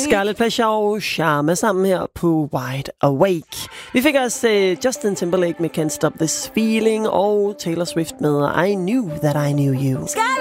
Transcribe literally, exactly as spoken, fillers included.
Scarlet Pleasure og Charme sammen her på Wide Awake. Vi fik også uh, Justin Timberlake med Can't Stop This Feeling og Taylor Swift med I Knew That I Knew You.